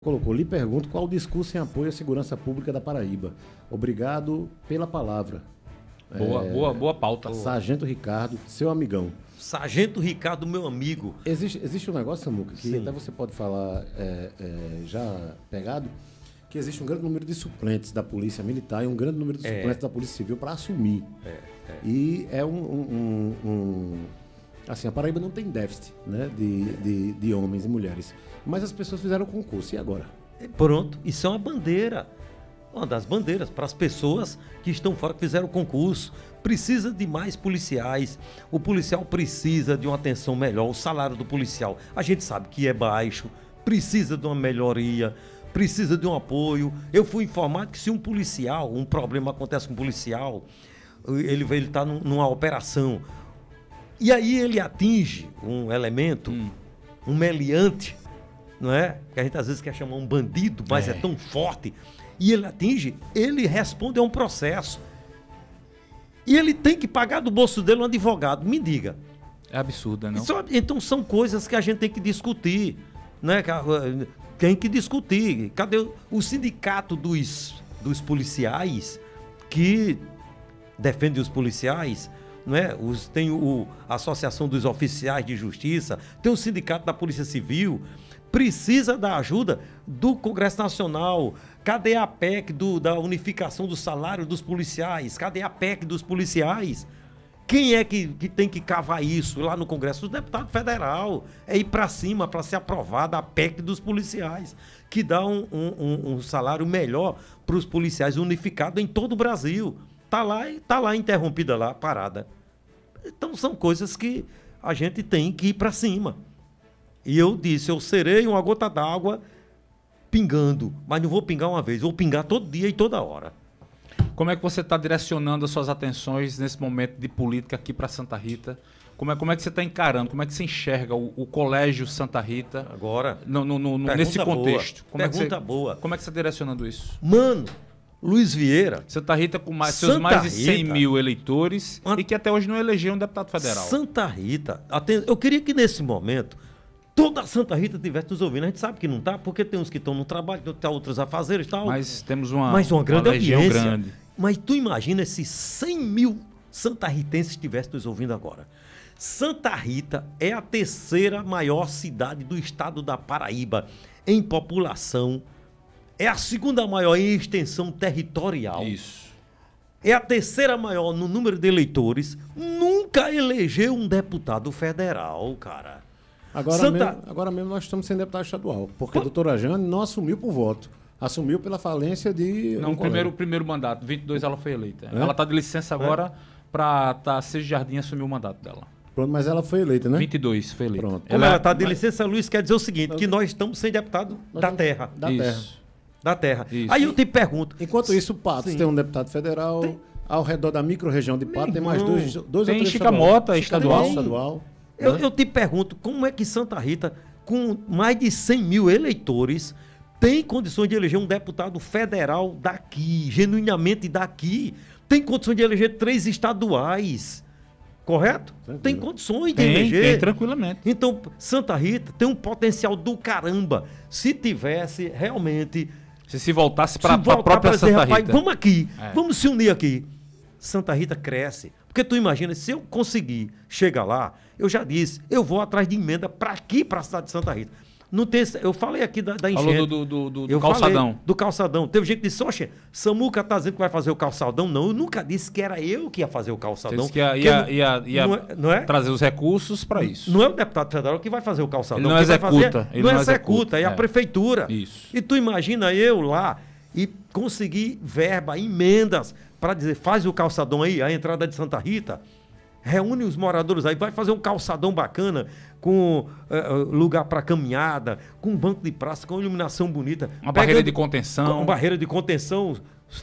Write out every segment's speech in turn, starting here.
Colocou, lhe pergunto qual o discurso em apoio à segurança pública da Paraíba. Obrigado pela palavra. Boa pauta. Sargento Ricardo, seu amigão. Sargento Ricardo, meu amigo. Existe um negócio, Samuca, que Sim. até você pode falar já pegado, que existe um grande número de suplentes da Polícia Militar e um grande número de suplentes da Polícia Civil para assumir. E é assim, a Paraíba não tem déficit, né, de homens e mulheres. Mas as pessoas fizeram concurso, e agora? Pronto, isso é uma bandeira. Uma das bandeiras para as pessoas que estão fora, que fizeram o concurso. Precisa de mais policiais. O policial precisa de uma atenção melhor. O salário do policial, a gente sabe que é baixo. Precisa de uma melhoria. Precisa de um apoio. Eu fui informado que se um policial, um problema acontece com um policial, ele está numa operação. E aí ele atinge um elemento, um meliante, não é? Que a gente às vezes quer chamar um bandido, mas é tão forte. E ele atinge, ele responde a um processo. E ele tem que pagar do bolso dele um advogado. Me diga. É absurdo, não? Então são coisas que a gente tem que discutir, né? Tem que discutir. Cadê o sindicato dos policiais que defende os policiais? Não é? Tem a Associação dos Oficiais de Justiça, tem o Sindicato da Polícia Civil, precisa da ajuda do Congresso Nacional. Cadê a PEC da unificação do salário dos policiais? Cadê a PEC dos policiais? Quem é que tem que cavar isso lá no Congresso? O deputado federal. É ir para cima para ser aprovada a PEC dos policiais, que dá um salário melhor para os policiais, unificado em todo o Brasil. Tá lá interrompida lá, parada. Então são coisas que a gente tem que ir para cima. E eu disse, eu serei uma gota d'água pingando, mas não vou pingar uma vez, vou pingar todo dia e toda hora. Como é que você está direcionando as suas atenções nesse momento de política aqui para Santa Rita? Como é que você está encarando? Como é que você enxerga o Colégio Santa Rita agora nesse contexto? Pergunta boa. Como é que você está direcionando isso? Mano, Luiz Vieira. Santa Rita com seus mais de 100 mil eleitores e que até hoje não elegeu um deputado federal. Santa Rita, eu queria que nesse momento toda Santa Rita estivesse nos ouvindo. A gente sabe que não está, porque tem uns que estão no trabalho, tem outros a fazer e tal. Mas temos uma grande audiência. Grande. Mas tu imagina se 100 mil santarritenses estivessem nos ouvindo agora. Santa Rita é a terceira maior cidade do estado da Paraíba em população. É a segunda maior em extensão territorial. Isso. É a terceira maior no número de eleitores. Nunca elegeu um deputado federal, cara. Agora mesmo nós estamos sem deputado estadual, porque a doutora Jane não assumiu por voto. Assumiu pela falência de... Não, primeiro mandato, 22 ela foi eleita. Ela está de licença agora para César Jardim assumir o mandato dela. Pronto, mas ela foi eleita, né? 22 foi eleita. Pronto. Como ela está de licença, Luiz, quer dizer o seguinte, que nós estamos sem deputado da terra. Da terra. Isso. Aí eu te pergunto... Enquanto isso, Patos tem um deputado federal, ao redor da micro-região de Patos tem mais dois ou três Chicamota, estadual. Eu te pergunto, como é que Santa Rita, com mais de 100 mil eleitores, tem condições de eleger um deputado federal daqui, genuinamente daqui? Tem condições de eleger 3 estaduais, correto? Tranquilo. Tem condições de eleger. Tem, tranquilamente. Então, Santa Rita tem um potencial do caramba. Se tivesse realmente... Se voltasse para a própria pra dizer, Santa rapaz, Rita. vamos aqui, vamos se unir aqui. Santa Rita cresce. Porque tu imagina, se eu conseguir chegar lá, eu já disse, eu vou atrás de emenda para aqui, para a cidade de Santa Rita. Não tem, eu falei aqui da enchente. Falou do calçadão. Do calçadão. Teve gente que disse, oxe, Samuca tá dizendo que vai fazer o calçadão. Não, eu nunca disse que era eu que ia fazer o calçadão. Disse que ia não é? trazer os recursos para isso. Não é o deputado federal que vai fazer o calçadão. Ele não executa. Não executa, é a prefeitura. Isso. E tu imagina eu lá e conseguir verba, emendas, para dizer, faz o calçadão aí, a entrada de Santa Rita, reúne os moradores aí, vai fazer um calçadão bacana, com lugar para caminhada, com um banco de praça, com iluminação bonita. Uma barreira de contenção. Uma barreira de contenção,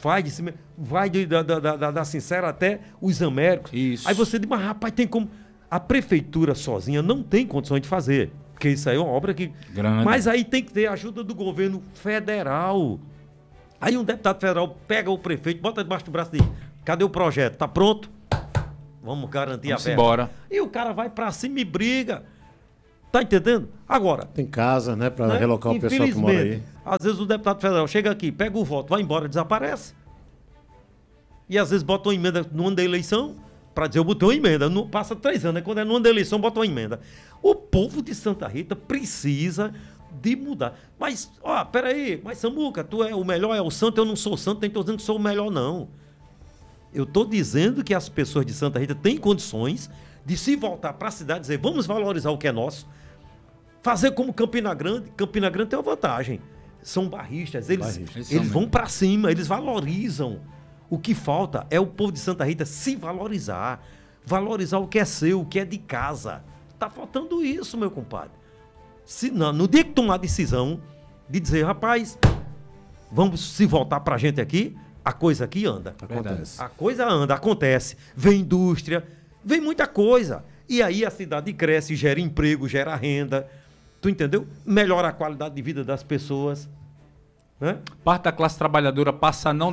vai da Sincera até os Américos. Isso. Aí você diz, mas rapaz, tem como... A prefeitura sozinha não tem condições de fazer, porque isso aí é uma obra que... Grande. Mas aí tem que ter a ajuda do governo federal. Aí um deputado federal pega o prefeito, bota debaixo do braço e diz, cadê o projeto? Tá pronto? Vamos garantir a verba. Embora. E o cara vai pra cima e briga. Tá entendendo? Agora... Tem casa, né, para relocar o pessoal que mora aí. Às vezes o deputado federal chega aqui, pega o voto, vai embora, desaparece. E às vezes bota uma emenda no ano da eleição, para dizer, eu botei uma emenda. Não, passa 3 anos, né? Quando é no ano da eleição, bota uma emenda. O povo de Santa Rita precisa de mudar. Mas, peraí, mas Samuca, tu é o melhor, é o santo, eu não sou santo, nem estou dizendo que sou o melhor, não. Eu estou dizendo que as pessoas de Santa Rita têm condições de se voltar para a cidade e dizer, vamos valorizar o que é nosso. Fazer como Campina Grande. Campina Grande tem uma vantagem. São barristas, eles vão para cima, eles valorizam. O que falta é o povo de Santa Rita se valorizar. Valorizar o que é seu, o que é de casa. Está faltando isso, meu compadre. Se não, no dia que tomar a decisão de dizer, rapaz, vamos se voltar para a gente aqui, a coisa aqui anda. Acontece. A coisa anda, acontece. Vem indústria, vem muita coisa. E aí a cidade cresce, gera emprego, gera renda. Tu entendeu? Melhora a qualidade de vida das pessoas. Né? Parte da classe trabalhadora passa a não...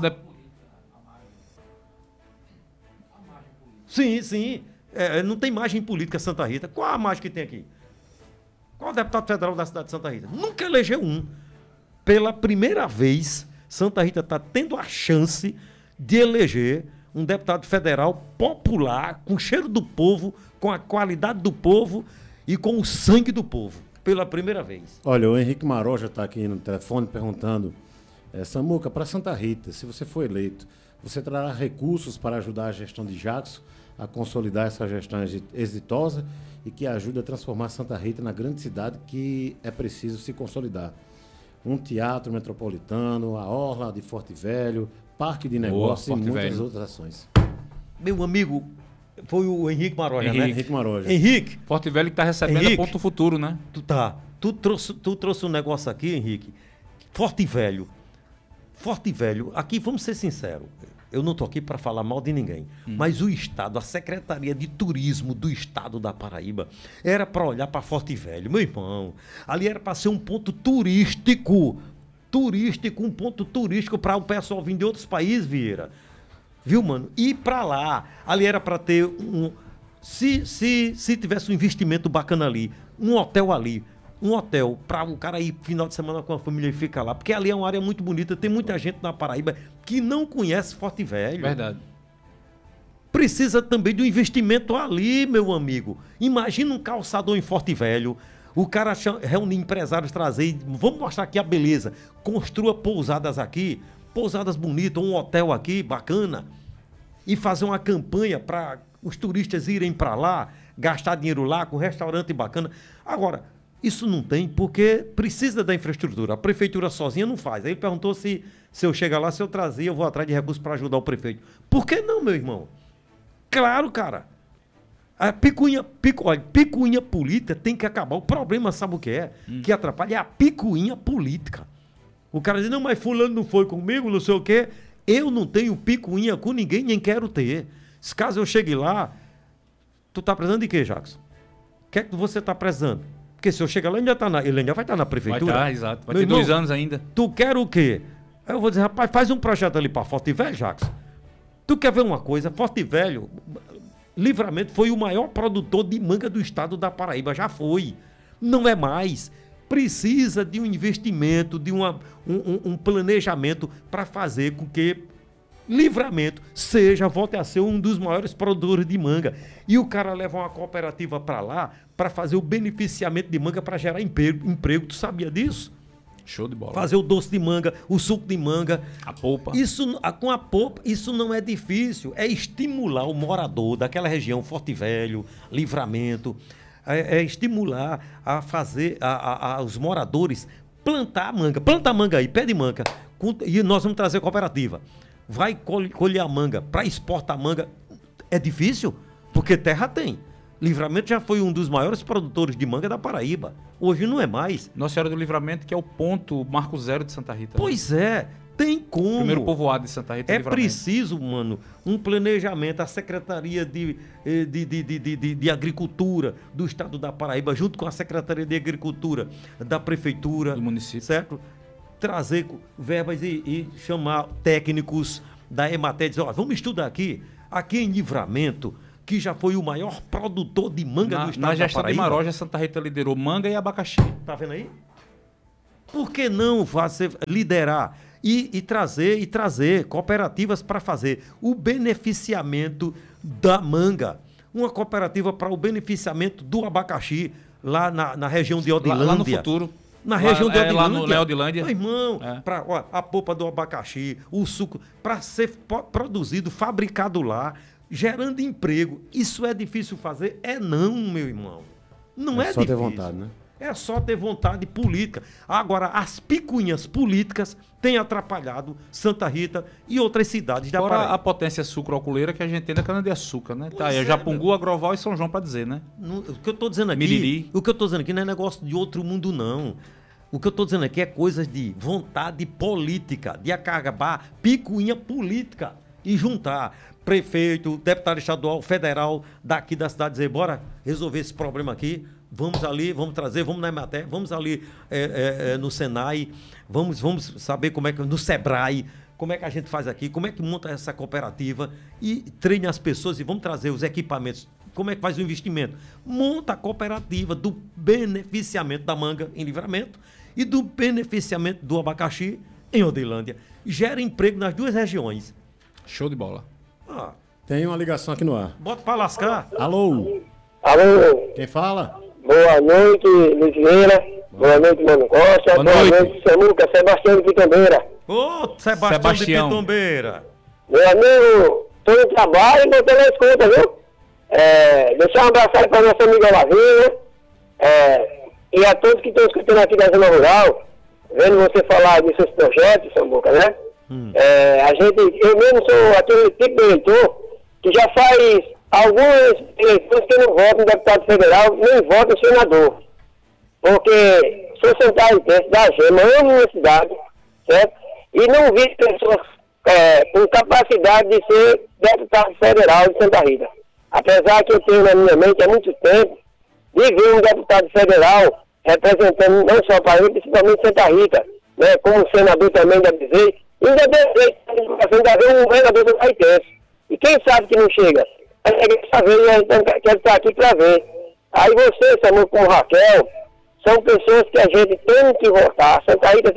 Sim. Não tem margem política Santa Rita. Qual a margem que tem aqui? Qual o deputado federal da cidade de Santa Rita? Nunca elegeu um. Pela primeira vez, Santa Rita está tendo a chance de eleger um deputado federal popular, com o cheiro do povo, com a qualidade do povo e com o sangue do povo. Pela primeira vez. Olha, o Henrique Maroja está aqui no telefone perguntando, Samuca, para Santa Rita, se você for eleito, você trará recursos para ajudar a gestão de Jackson a consolidar essa gestão exitosa e que ajude a transformar Santa Rita na grande cidade que é preciso se consolidar. Um teatro metropolitano, a orla de Forte Velho, parque de negócios e muitas outras ações. Meu amigo, foi o Henrique Maroja, né? Henrique Maroja. Henrique. Forte Velho que está recebendo a Ponto Futuro, né? Tu trouxe um negócio aqui, Henrique. Forte Velho, aqui vamos ser sinceros, eu não estou aqui para falar mal de ninguém, mas o Estado, a Secretaria de Turismo do Estado da Paraíba, era para olhar para Forte Velho, meu irmão, ali era para ser um ponto turístico, um ponto turístico para o pessoal vir de outros países, Vieira, viu, mano? Ir para lá, ali era para ter se tivesse um investimento bacana ali, um hotel para o cara ir final de semana com a família e ficar lá. Porque ali é uma área muito bonita. Tem muita gente na Paraíba que não conhece Forte Velho. Verdade. Precisa também de um investimento ali, meu amigo. Imagina um calçador em Forte Velho. O cara reunir empresários, trazer... Vamos mostrar aqui a beleza. Construa pousadas aqui. Pousadas bonitas. Um hotel aqui, bacana. E fazer uma campanha para os turistas irem para lá. Gastar dinheiro lá com restaurante bacana. Agora... Isso não tem, porque precisa da infraestrutura. A prefeitura sozinha não faz. Aí ele perguntou se eu chegar lá, se eu trazia, eu vou atrás de recursos para ajudar o prefeito. Por que não, meu irmão? Claro, cara. A picuinha política tem que acabar. O problema, sabe o que é? Que atrapalha é a picuinha política. O cara diz, não, mas fulano não foi comigo, não sei o quê. Eu não tenho picuinha com ninguém, nem quero ter. Se caso eu chegue lá, tu tá precisando de quê, Jackson? O que é que você tá precisando? Porque se eu chegar lá, ele ainda vai estar na prefeitura. Vai estar, exato. Vai ter 2 anos ainda. Tu quer o quê? Aí eu vou dizer, rapaz, faz um projeto ali para Forte Velho, Jackson. Tu quer ver uma coisa? Forte Velho, Livramento foi o maior produtor de manga do estado da Paraíba. Já foi. Não é mais. Precisa de um investimento, de um planejamento para fazer com que Livramento volte a ser um dos maiores produtores de manga. E o cara leva uma cooperativa para lá para fazer o beneficiamento de manga para gerar emprego. Tu sabia disso? Show de bola. Fazer o doce de manga, o suco de manga. A polpa. Com a polpa, isso não é difícil. É estimular o morador daquela região, Forte Velho, Livramento. É estimular a fazer os moradores plantar manga. Planta manga aí, pé de manga. E nós vamos trazer cooperativa. Vai colher a manga, para exportar manga, é difícil, porque terra tem. Livramento já foi um dos maiores produtores de manga da Paraíba. Hoje não é mais. Nossa Senhora do Livramento, que é o ponto marco zero de Santa Rita. Pois é, tem como. Primeiro povoado de Santa Rita. É preciso, mano, um planejamento. A Secretaria de Agricultura do Estado da Paraíba, junto com a Secretaria de Agricultura da Prefeitura. Do município. Certo? Trazer verbas e chamar técnicos da Emater e dizer, vamos estudar aqui em Livramento, que já foi o maior produtor de manga do estado da Paraíba. Na gestão de Maroja, Santa Rita liderou manga e abacaxi. Tá vendo aí? Por que não liderar e trazer cooperativas para fazer o beneficiamento da manga? Uma cooperativa para o beneficiamento do abacaxi lá na região de Odilândia. Lá no futuro. Na região de Odilândia. Lá no Leodilândia. Meu irmão, a polpa do abacaxi, o suco, para ser produzido, fabricado lá, gerando emprego. Isso é difícil fazer? É não, meu irmão. Não é só difícil. ter vontade, né? É só ter vontade política. Agora, as picuinhas políticas têm atrapalhado Santa Rita e outras cidades da Fora Paraíba. a potência sucroalcooleira que a gente tem da cana-de-açúcar, né? Tá aí, Japungu, Agroval e São João para dizer, né? O que eu estou dizendo aqui, Miriri. o que eu tô dizendo aqui não é negócio de outro mundo, não. O que eu estou dizendo aqui é coisas de vontade política, de acabar picuinha política e juntar prefeito, deputado estadual, federal daqui da cidade dizer, bora resolver esse problema aqui. Vamos ali, vamos trazer, vamos na Emater, vamos ali no Senai, vamos saber como é que, no Sebrae, como é que a gente faz aqui, como é que monta essa cooperativa e treine as pessoas e vamos trazer os equipamentos, como é que faz o investimento. Monta a cooperativa do beneficiamento da manga em Livramento e do beneficiamento do abacaxi em Odilândia. Gera emprego nas duas regiões. Show de bola. Tem uma ligação aqui no ar. Bota pra lascar. Alô? Alô, Quem fala? boa noite, Luiz Vieira. Boa noite, Mano Costa. Boa noite. Samuca, Sebastião de Pitombeira. Ô, Sebastião de Pitombeira. Meu amigo, tô no trabalho e botando na escuta, viu? Deixar um abraço aí pra nossa amiga Lavinha. E a todos que estão escutando aqui da Zona Rural, vendo você falar de seus projetos, Samuca, né? Eu mesmo sou aquele tipo de eleitor que já faz alguns eleitores que não votam no deputado federal, nem votam no senador. Porque sou centralitense da Gema, amo minha cidade, certo? E não vi pessoas com capacidade de ser deputado federal de Santa Rita. Apesar que eu tenho na minha mente há muito tempo de ver um deputado federal representando não só o país, principalmente Santa Rita, né? Como senador também deve dizer, ainda deve haver um governador do Caetense. E quem sabe que não chega? Quero estar aqui para ver. Aí você, Samuel, com o Raquel, são pessoas que a gente tem que votar. Santa Rita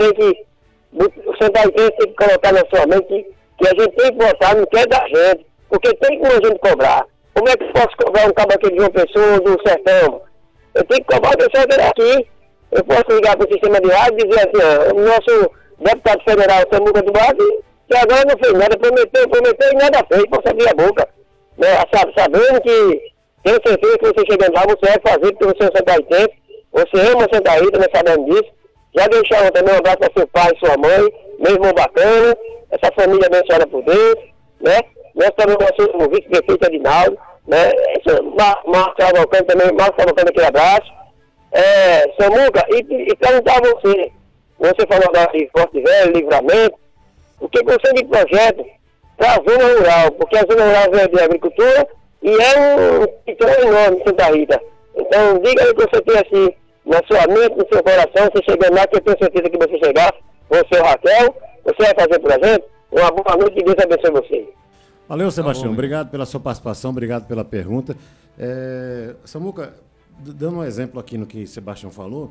o Santa Rita tem que colocar na sua mente que a gente tem que votar, não quer da gente, porque tem como a gente cobrar. Como é que eu posso cobrar um cabo aqui de uma pessoa do sertão? Eu tenho que cobrar a pessoa daqui. Eu posso ligar para o sistema de rádio e dizer assim, o nosso deputado federal, Samuca do Barco, que agora não fez nada, prometeu e nada fez, posso abrir a boca. Né? Sabendo que, tenho certeza que você chegando lá, você vai fazer, porque você é um santaritense, você ama Santa Rita, nós sabemos disso. Já deixaram também um abraço para seu pai e sua mãe, meu irmão bacana, essa família abençoada por Deus, né? Nós também nosso vice-prefeito Adinaldo, né? Marcos Cavalcante também, Marcos Cavalcante, aquele abraço. Samuca, e perguntar a você falou de Porto Velho, Livramento, o que você de projeto para a zona rural, porque a zona rural é de agricultura e é um petróleo enorme, Santa Rita. Então, diga aí o que você tem assim, na sua mente, no seu coração, você chegando lá, que eu tenho certeza que você chegar, você, Raquel, você vai fazer por a gente. Uma boa noite e Deus abençoe você. Valeu, Sebastião. Obrigado pela sua participação, obrigado pela pergunta. Samuca, dando um exemplo aqui no que Sebastião falou,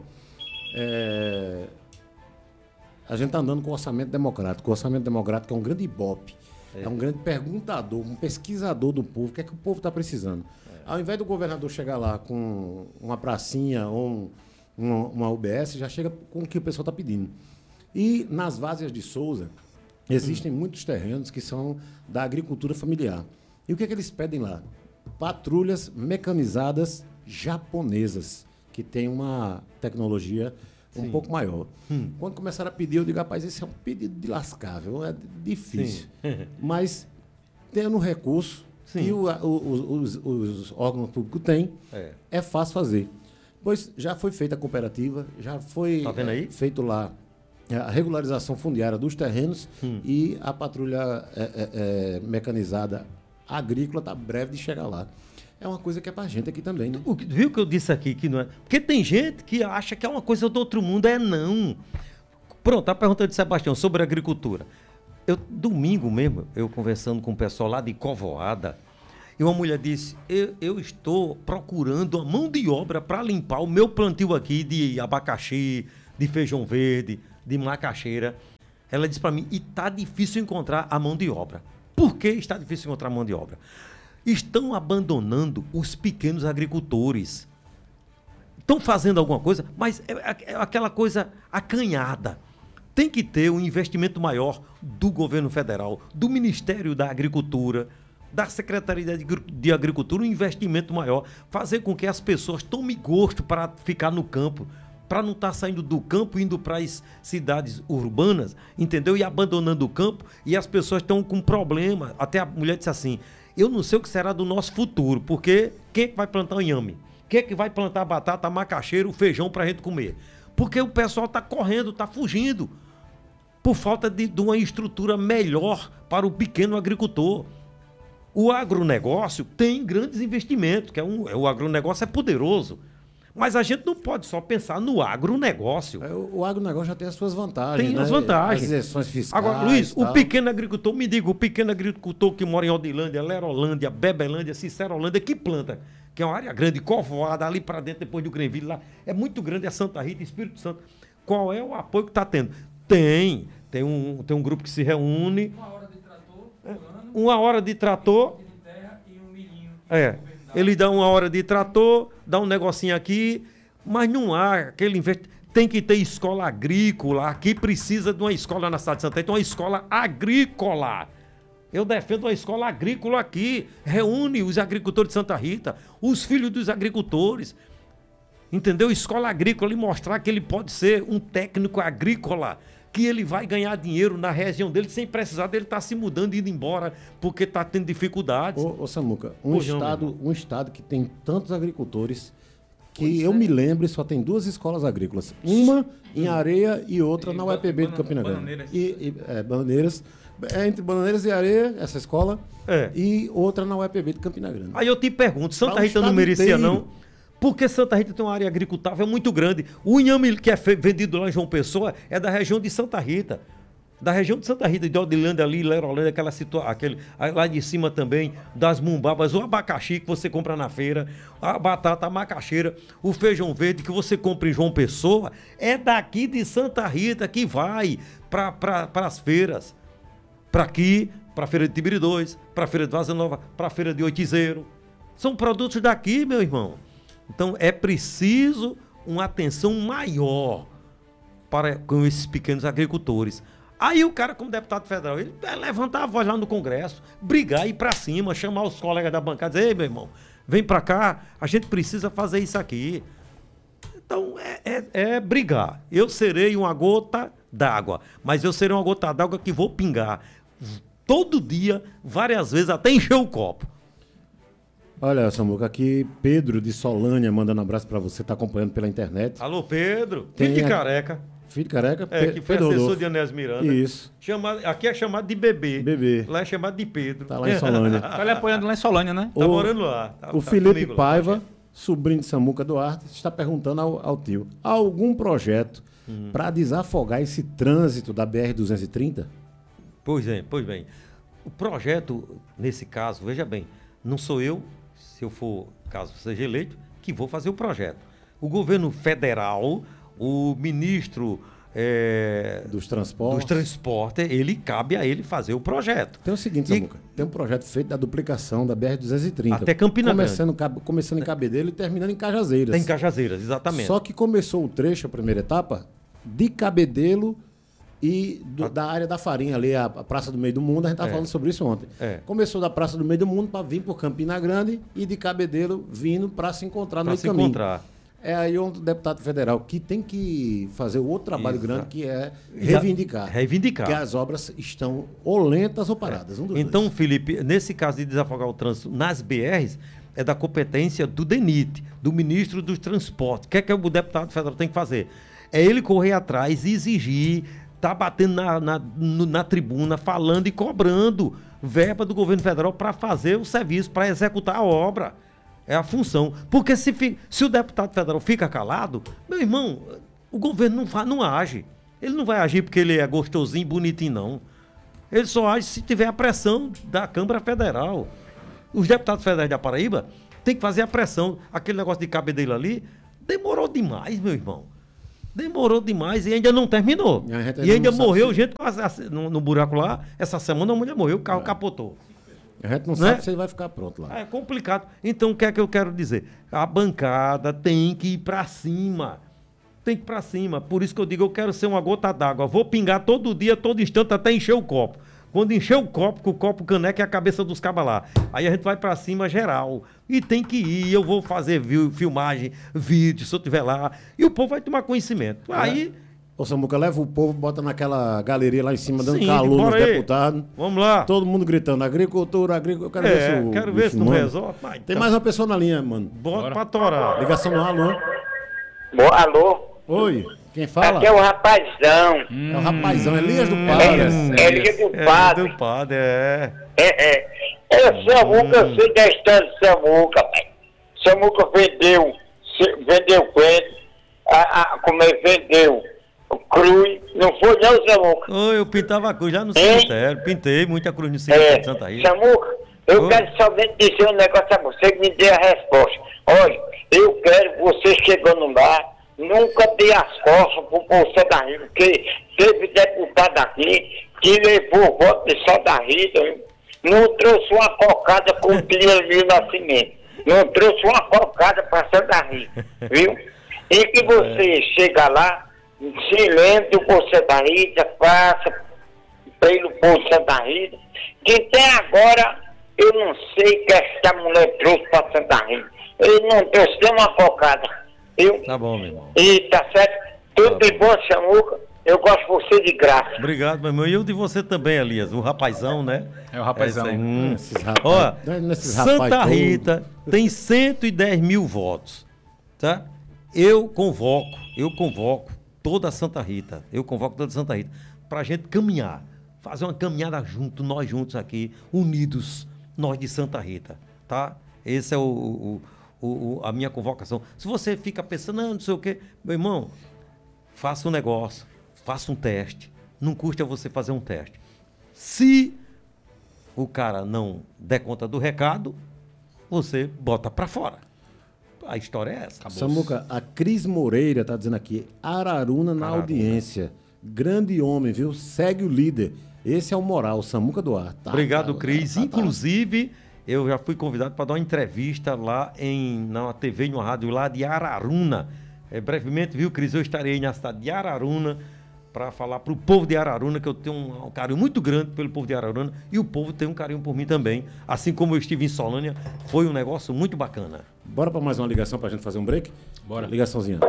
a gente está andando com o orçamento democrático. O orçamento democrático é um grande ibope, é um grande perguntador, um pesquisador do povo. O que é que o povo está precisando? Ao invés do governador chegar lá com uma pracinha ou uma UBS, já chega com o que o pessoal está pedindo. E nas várzeas de Souza, existem muitos terrenos que são da agricultura familiar. E o que é que eles pedem lá? Patrulhas mecanizadas japonesas, que tem uma tecnologia um pouco maior. Quando começaram a pedir, eu digo, rapaz, esse é um pedido de lascável, é difícil. Mas, tendo recurso, que os órgãos públicos têm, é fácil fazer. Pois já foi feita a cooperativa, já foi feito lá a regularização fundiária dos terrenos e a patrulha mecanizada agrícola está breve de chegar lá. É uma coisa que é pra gente aqui também, né? Viu o que eu disse aqui? Que não é... Porque tem gente que acha que é uma coisa do outro mundo. Não. Pronto, a pergunta de Sebastião sobre agricultura. Domingo mesmo, eu conversando com o pessoal lá de Covoada, e uma mulher disse, eu estou procurando a mão de obra para limpar o meu plantio aqui de abacaxi, de feijão verde, de macaxeira. Ela disse para mim, e está difícil encontrar a mão de obra. Por que está difícil encontrar a mão de obra? Estão abandonando os pequenos agricultores. Estão fazendo alguma coisa, mas é aquela coisa acanhada. Tem que ter um investimento maior do governo federal, do Ministério da Agricultura, da Secretaria de Agricultura, um investimento maior. Fazer com que as pessoas tomem gosto para ficar no campo, para não estar saindo do campo, indo para as cidades urbanas, entendeu? E abandonando o campo, e as pessoas estão com problema. Até a mulher disse assim, eu não sei o que será do nosso futuro, porque quem é que vai plantar o inhame? Quem é que vai plantar batata, macaxeira, o feijão para a gente comer? Porque o pessoal está correndo, está fugindo, por falta de uma estrutura melhor para o pequeno agricultor. O agronegócio tem grandes investimentos, o agronegócio é poderoso. Mas a gente não pode só pensar no agronegócio. O agronegócio já tem as suas vantagens. Tem as vantagens. As isenções fiscais. Agora, Luiz, o pequeno agricultor, me diga, o pequeno agricultor que mora em Odilândia, Lerolândia, Bebelândia, Cicerolândia, que planta, que é uma área grande, Covoada, ali para dentro, depois do Greenville, lá, é muito grande, é Santa Rita, Espírito Santo. Qual é o apoio que está tendo? Tem um grupo que se reúne. 1 hora de trator por ano. 1 hora de trator. De terra e um milhinho. Ele dá 1 hora de trator, dá um negocinho aqui, mas não há aquele investimento. Tem que ter escola agrícola. Aqui precisa de uma escola na cidade de Santa Rita, uma escola agrícola. Eu defendo uma escola agrícola aqui. Reúne os agricultores de Santa Rita, os filhos dos agricultores. Entendeu? Escola agrícola e mostrar que ele pode ser um técnico agrícola, que ele vai ganhar dinheiro na região dele sem precisar dele estar se mudando e indo embora porque está tendo dificuldades. Ô Samuca, um estado que tem tantos agricultores que eu me lembro só tem 2 escolas agrícolas. Uma em Areia e outra na UEPB de Campina Grande. Bananeiras. Entre Bananeiras e Areia, essa escola, e outra na UEPB de Campina Grande. Aí eu te pergunto, Santa Rita não merecia não? Porque Santa Rita tem uma área agricultável muito grande. O inhame que é vendido lá em João Pessoa é da região de Santa Rita. Da região de Santa Rita, de Odilândia ali, Lerolândia, lá de cima também, das mumbabas, o abacaxi que você compra na feira, a batata, a macaxeira, o feijão verde que você compra em João Pessoa, é daqui de Santa Rita que vai para as feiras. Para aqui, para a feira de Tibiri 2, para a feira de Vaza Nova, para a feira de Oitizeiro. São produtos daqui, meu irmão. Então, é preciso uma atenção maior com esses pequenos agricultores. Aí o cara, como deputado federal, ele vai levantar a voz lá no Congresso, brigar, ir para cima, chamar os colegas da bancada e dizer, ei, meu irmão, vem para cá, a gente precisa fazer isso aqui. Então, é brigar. Eu serei uma gota d'água, mas eu serei uma gota d'água que vou pingar todo dia, várias vezes, até encher o copo. Olha, Samuca, aqui Pedro de Solânia mandando um abraço pra você, tá acompanhando pela internet. Alô, Pedro. Filho de Careca. Filho de Careca? Que foi Pedro assessor Rodolfo. de Anés Miranda. Isso. Aqui é chamado de Bebê. Bebê. Lá é chamado de Pedro. Tá lá em Solânia. Tá lhe apoiando lá em Solânia, né? Tá morando lá. O Felipe Paiva, sobrinho de Samuca Duarte, está perguntando ao tio, há algum projeto para desafogar esse trânsito da BR-230? Pois bem. O projeto, nesse caso, veja bem, não sou eu, se eu for, caso seja eleito, que vou fazer o projeto. O governo federal, o ministro dos transportes, ele cabe a ele fazer o projeto. Tem o seguinte, Samuca, tem um projeto feito da duplicação da BR-230. Até Campina Grande. Começando em Cabedelo e terminando em Cajazeiras. Tem Cajazeiras, exatamente. Só que começou o trecho, a primeira etapa, de Cabedelo e da área da farinha ali, a Praça do Meio do Mundo, a gente estava falando sobre isso ontem. Começou da Praça do Meio do Mundo para vir por Campina Grande e de Cabedelo vindo para se encontrar no meio do caminho. É aí onde o deputado federal que tem que fazer o outro trabalho grande, que é reivindicar. Que as obras estão ou lentas ou paradas. Então, dois. Felipe, nesse caso de desafogar o trânsito nas BRs, é da competência do DENIT, do ministro dos Transportes. O que é que o deputado federal tem que fazer? É ele correr atrás e exigir, tá batendo na tribuna, falando e cobrando verba do governo federal para fazer o serviço, para executar a obra. É a função. Porque se o deputado federal fica calado, meu irmão, o governo não age. Ele não vai agir porque ele é gostosinho, bonitinho, não. Ele só age se tiver a pressão da Câmara Federal. Os deputados federais da Paraíba têm que fazer a pressão. Aquele negócio de Cabedelo ali demorou demais, meu irmão. Demorou demais e ainda não terminou. E a gente E ainda não sabe morreu se- gente quase no buraco lá. Essa semana a mulher morreu, o carro capotou. A gente não Né? sabe se ele vai ficar pronto lá. É complicado. Então, o que é que eu quero dizer? A bancada tem que ir pra cima. Tem que ir pra cima. Por isso que eu digo, eu quero ser uma gota d'água. Vou pingar todo dia, todo instante, até encher o copo. Quando encher o copo, que o copo caneca é a cabeça dos cabas lá. Aí a gente vai pra cima geral. E tem que ir. Eu vou fazer filmagem, vídeo, se eu estiver lá. E o povo vai tomar conhecimento. Aí... Ô, Samuca, leva o povo, bota naquela galeria lá em cima, dando Sim, calor nos bora aí. deputados. Vamos lá. Todo mundo gritando, agricultura, agricultura. Eu quero ver se o Quero ver bicho se não manda. resolve. Mas, Tem então, mais uma pessoa na linha, mano. bota pra torar. Ligação no alô. Alô? Oi, quem fala? Aqui é o rapazão. É o rapazão, Elias do Hum. Padre. É Liga do Padre. Do padre, é. É o Samuca, eu sei da história do Samuca, pai. Samuca vendeu coelho, como ele vendeu cruz, não foi não, Samuca? Eu pintava a cruz lá no cemitério. Pintei muita cruz no cemitério de Santa Rita. Samuca, eu Oi. quero somente dizer um negócio a você que me dê a resposta. Olha, eu quero você chegando lá, nunca dê as costas pro povo da Rita, porque teve deputado aqui que levou o voto de Santa Rita, não trouxe uma cocada com o Plínio Nascimento, não trouxe uma cocada para Santa Rita, viu? E que você chega lá, se lembre do povo de Santa Rita, faça pelo povo de Santa Rita, que até agora eu não sei que esta mulher trouxe para Santa Rita. Ele não trouxe nem uma cocada, viu? Tá bom, meu irmão. E tá certo? Tudo de bom, Samuca. Eu gosto de você de graça. Obrigado, meu irmão. E eu de você também, Elias. O rapazão, né? É o rapazão. É isso aí. Esses rapaz, Ó, nesses rapaz Santa todo. Rita tem 110 mil votos, tá? Eu convoco toda Santa Rita, pra gente caminhar, fazer uma caminhada junto, nós juntos aqui, unidos, nós de Santa Rita, tá? Esse é a minha convocação. Se você fica pensando, não sei o quê, meu irmão, faça um negócio, faça um teste, não custa você fazer um teste. Se o cara não der conta do recado, você bota pra fora. A história é essa. Samuca, a Cris Moreira tá dizendo aqui, Araruna na audiência. Grande homem, viu? Segue o líder. Esse é o moral, Samuca Duarte. Tá, Obrigado, tá, Cris. tá, tá. Inclusive, eu já fui convidado para dar uma entrevista lá na TV e numa rádio lá de Araruna. Brevemente, viu, Cris? Eu estarei na cidade de Araruna para falar para o povo de Araruna que eu tenho um carinho muito grande pelo povo de Araruna e o povo tem um carinho por mim também. Assim como eu estive em Solânia, foi um negócio muito bacana. Bora para mais uma ligação pra gente fazer um break? Bora. Ligaçãozinha.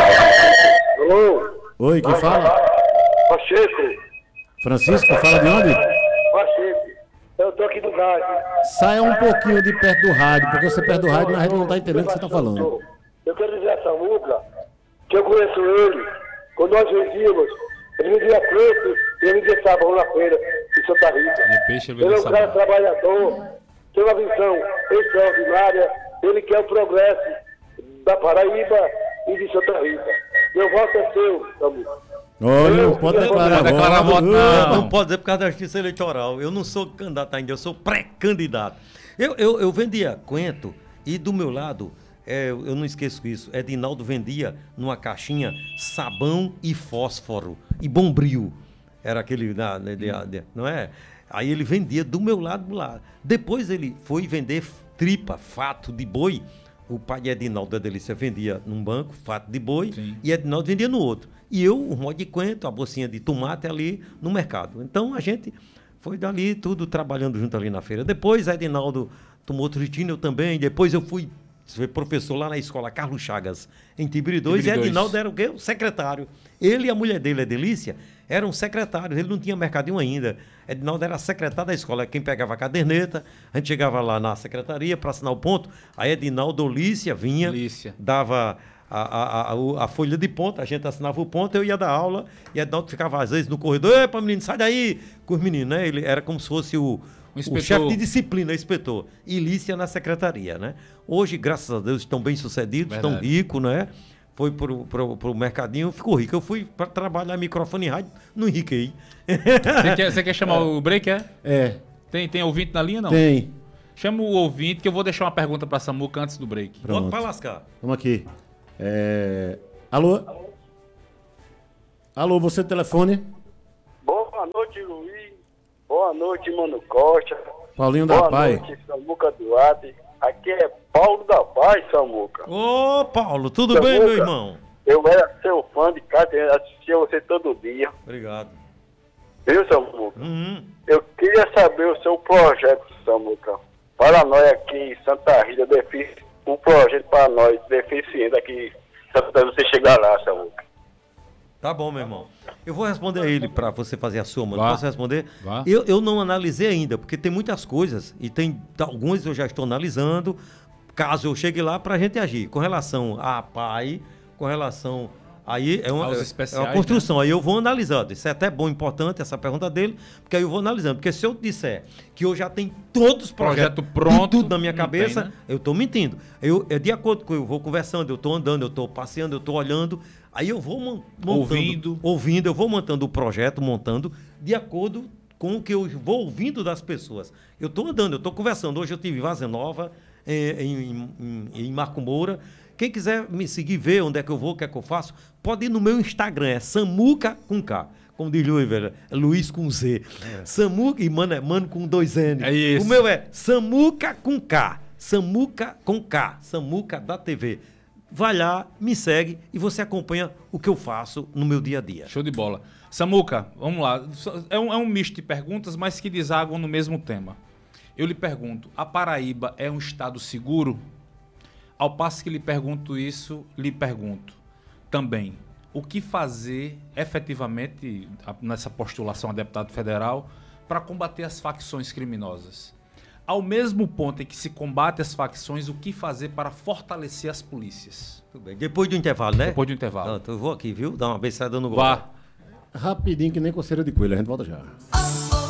Alô? Oi, quem fala? Pacheco. Francisco, fala de onde? Pacheco. Eu tô aqui do rádio. Saia um pouquinho de perto do rádio, porque você perto do rádio, mas a gente não tá entendendo o que você tá falando. Eu quero dizer a Samuca que eu conheço ele. Quando nós vendíamos, ele vendia preto e ele vendia sabão na feira de Santa Rita. De peixe, ele Ele é vende um cara sabão. trabalhador, tem uma visão extraordinária, ele quer o progresso da Paraíba e de Santa Rita. Meu voto é seu, Samuca. Olha, não pode declarar Pode declarar voto, não. Não pode dizer por causa da justiça eleitoral. Eu não sou candidato ainda, eu sou pré-candidato. Eu vendia coentro e do meu lado, eu não esqueço isso, Edinaldo vendia numa caixinha sabão e fósforo e bombril. Era aquele, não é? Aí ele vendia do meu lado lá. Depois ele foi vender tripa, fato de boi. O pai de Edinaldo da Delícia vendia num banco, fato de boi, Sim. e Edinaldo vendia no outro. E eu, um monte de coentro, a bolsinha de tomate ali no mercado. Então a gente foi dali tudo trabalhando junto ali na feira. Depois Edinaldo tomou outro destino, eu também. Depois eu fui professor lá na escola Carlos Chagas, em Tibiri 2, e Tibiri 2. Edinaldo era o quê? O secretário. Ele e a mulher dele, a Delícia, eram secretários, ele não tinha mercadinho ainda. Edinaldo era secretário da escola, quem pegava a caderneta, a gente chegava lá na secretaria para assinar o ponto, aí Edinaldo Olícia vinha, Olícia. dava a folha de ponto, a gente assinava o ponto, eu ia dar aula, e Edinaldo ficava às vezes no corredor, epa menino, sai daí, com os meninos, né? Ele era como se fosse o inspetor. chefe de disciplina, inspetor, e Lícia na secretaria, né? Hoje, graças a Deus, estão bem sucedidos, estão Verdade. ricos, né? Foi pro mercadinho, ficou rico. Eu fui para trabalhar microfone e rádio, não enriquei. Você quer chamar o break, é? É, Tem ouvinte na linha, não? tem. Chama o ouvinte que eu vou deixar uma pergunta pra Samuca antes do break. Pronto. Bota pra lascar. Vamos aqui. Alô? Alô, você telefone? Boa noite, Luiz. Boa noite, Mano Costa. Paulinho da Pai. Boa noite, Samuca Duarte. Aqui é Paulo da Paz, Samuca. Ô, Paulo, tudo bem, meu irmão? Eu era seu fã de casa, assistia você todo dia. Obrigado. Viu, Samuca? Uhum. Eu queria saber o seu projeto, Samuca. Para nós aqui em Santa Rita, um projeto para nós, deficientes aqui, para você chegar lá, Samuca. Tá bom, meu irmão. Eu vou responder a ele para você fazer a sua, mano. Vá. Posso responder? Vá. Eu não analisei ainda, porque tem muitas coisas e tem algumas eu já estou analisando, caso eu chegue lá para a gente agir. Com relação a pai, com relação... Aí é uma, Aos é especiais, uma construção, aí eu vou analisando. Isso é até bom, importante, essa pergunta dele, porque aí eu vou analisando. Porque se eu disser que eu já tenho todos os projetos Projeto pronto, tudo na minha não cabeça, tem, né? eu estou mentindo. É de acordo com eu vou conversando, eu estou andando, eu estou passeando, eu estou olhando, aí eu vou montando, ouvindo, eu vou montando o projeto, montando, de acordo com o que eu vou ouvindo das pessoas. Eu estou andando, eu estou conversando. Hoje eu tive em Vaza Nova, em Marco Moura. Quem quiser me seguir, ver onde é que eu vou, o que é que eu faço, pode ir no meu Instagram, é Samuca com K. Como diz Luiz, velho, é Luiz com Z. Samuca, e mano, é mano com 2 N. É isso. O meu é Samuca com K. Samuca com K. Samuca da TV. Vai lá, me segue e você acompanha o que eu faço no meu dia a dia. Show de bola. Samuca, vamos lá. É um misto de perguntas, mas que desaguam no mesmo tema. Eu lhe pergunto, a Paraíba é um estado seguro? Ao passo que lhe pergunto isso, lhe pergunto também, o que fazer efetivamente nessa postulação a deputado federal para combater as facções criminosas? Ao mesmo ponto em que se combate as facções, o que fazer para fortalecer as polícias? Tudo bem. Depois do intervalo, né? Depois do intervalo. Pronto, eu vou aqui, viu? Dar uma beijada no gol. Vá. Rapidinho, que nem coceira de coelho. A gente volta já. Oh, oh.